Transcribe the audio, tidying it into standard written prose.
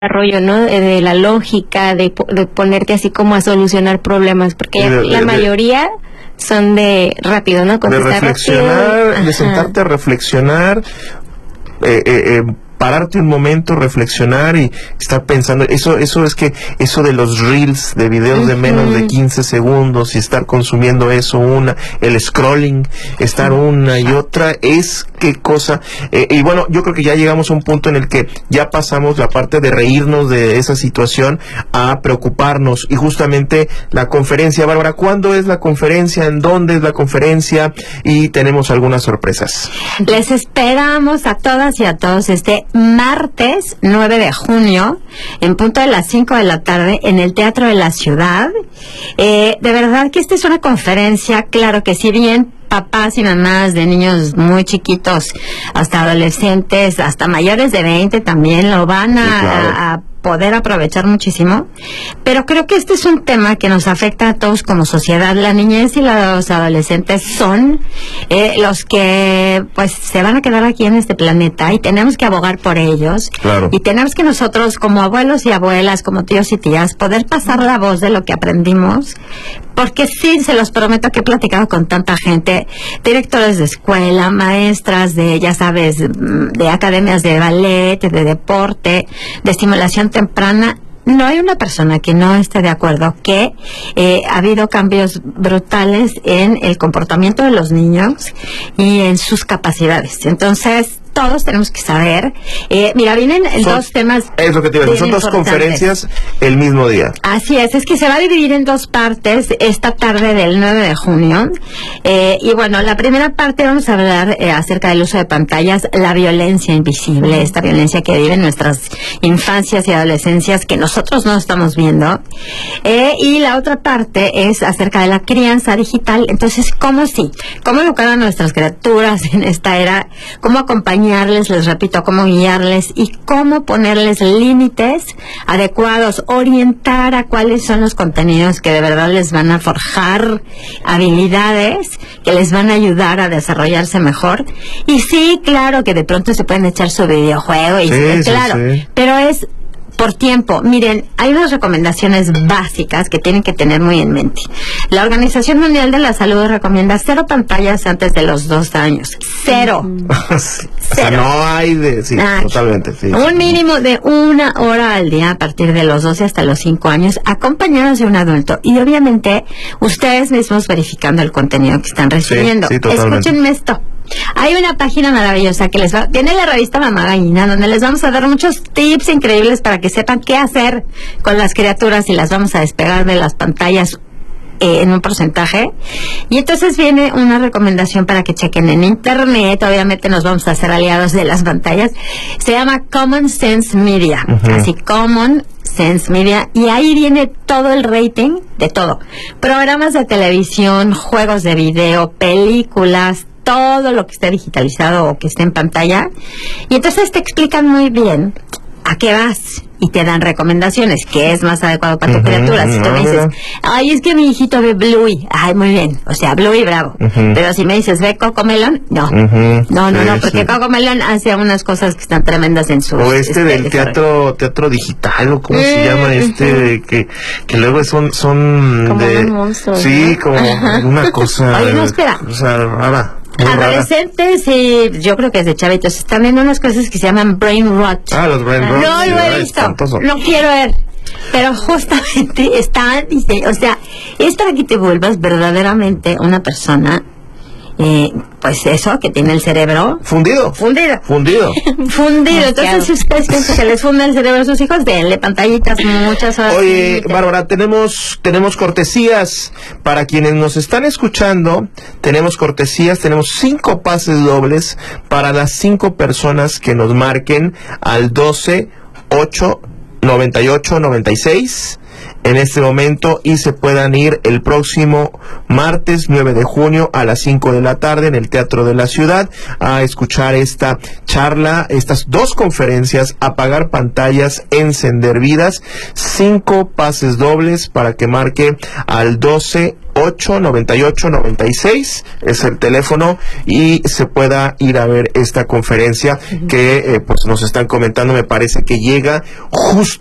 desarrollo, ¿no? De la lógica, de ponerte así como a solucionar problemas, porque la mayoría son de rápido, ¿no? Contestar de reflexionar, rápido. De sentarte a reflexionar, pararte un momento, reflexionar y estar pensando. Eso de los reels, de videos de menos de 15 segundos y estar consumiendo eso, el scrolling, estar una y otra, es qué cosa. Y bueno, yo creo que ya llegamos a un punto en el que ya pasamos la parte de reírnos de esa situación a preocuparnos. Y justamente la conferencia, Bárbara, ¿cuándo es la conferencia? ¿En dónde es la conferencia? Y tenemos algunas sorpresas. Les esperamos a todas y a todos este martes 9 de junio, en punto de las 5 de la tarde, en el Teatro de la Ciudad. De verdad que esta es una conferencia, claro que si bien papás y mamás de niños muy chiquitos, hasta adolescentes, hasta mayores de 20 también lo van a poder aprovechar muchísimo, pero creo que este es un tema que nos afecta a todos como sociedad. La niñez y los adolescentes son los que pues se van a quedar aquí en este planeta y tenemos que abogar por ellos. Claro. Y tenemos que nosotros como abuelos y abuelas, como tíos y tías, poder pasar la voz de lo que aprendimos, porque sí, se los prometo que he platicado con tanta gente, directores de escuela, maestras de, ya sabes, de academias de ballet, de deporte, de estimulación temprana. No hay una persona que no esté de acuerdo que ha habido cambios brutales en el comportamiento de los niños y en sus capacidades. Entonces, todos tenemos que saber. Mira, vienen dos temas. Es lo que te iba a decir, son dos conferencias el mismo día. Así es que se va a dividir en dos partes esta tarde del 9 de junio. Y bueno, la primera parte vamos a hablar acerca del uso de pantallas, la violencia invisible, esta violencia que viven nuestras infancias y adolescencias que nosotros no estamos viendo. Y la otra parte es acerca de la crianza digital. Entonces, cómo educar a nuestras criaturas en esta era, cómo acompañarles, les repito, cómo guiarles y cómo ponerles límites adecuados, orientar a cuáles son los contenidos que de verdad les van a forjar habilidades, que les van a ayudar a desarrollarse mejor. Y sí, claro que de pronto se pueden echar su videojuego y claro, pero es por tiempo. Miren, hay unas recomendaciones básicas que tienen que tener muy en mente. La Organización Mundial de la Salud recomienda 0 pantallas antes de los 2 años. 0. O sea, no hay de... Sí, totalmente. Sí. Un mínimo de 1 hora al día a partir de los 12 hasta los 5 años, acompañados de un adulto. Y obviamente, ustedes mismos verificando el contenido que están recibiendo. Sí, escúchenme esto. Hay una página maravillosa que tiene la revista Mamá Gallina, donde les vamos a dar muchos tips increíbles para que sepan qué hacer con las criaturas y las vamos a despegar de las pantallas en un porcentaje. Y entonces viene una recomendación para que chequen en internet. Obviamente nos vamos a hacer aliados de las pantallas. Se llama Common Sense Media. Así, Common Sense Media, y ahí viene todo el rating de todo. Programas de televisión, juegos de video, películas, todo lo que esté digitalizado o que esté en pantalla. Y entonces te explican muy bien a qué vas y te dan recomendaciones, qué es más adecuado para tu criatura. Si tú me dices, ay, es que mi hijito ve Bluey, ay, muy bien, o sea, Bluey, bravo. Pero si me dices, ve Cocomelon, no, porque Cocomelon hace unas cosas que están tremendas en su... O del teatro digital, o cómo se llama que luego son como de... un monstruo, sí, ¿no? Como una cosa... Oye, no, espera. O sea, rara. Adolescentes y yo creo que es de chavitos están viendo unas cosas que se llaman brain rot. Los brain rot. No lo he visto, no quiero ver. Pero justamente están, o sea, es para que te vuelvas verdaderamente una persona, pues eso, que tiene el cerebro fundido. Entonces, si ustedes piensan que les funde el cerebro a sus hijos, denle pantallitas muchas horas. Oye, Bárbara, tenemos cortesías para quienes nos están escuchando. Tenemos cortesías, tenemos 5 pases dobles para las 5 personas que nos marquen al 12 8 98 96 en este momento y se puedan ir el próximo martes 9 de junio a las 5 de la tarde en el Teatro de la Ciudad a escuchar esta charla, estas dos conferencias: apagar pantallas, encender vidas. 5 pases dobles para que marque al 12-898-96, es el teléfono, y se pueda ir a ver esta conferencia que pues nos están comentando. Me parece que llega justo